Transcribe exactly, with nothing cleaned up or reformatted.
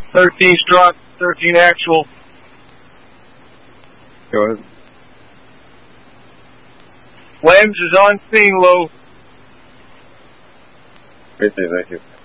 thirteen struck, thirteen actual. Go ahead. Flames is on scene, low. Great day, thank you.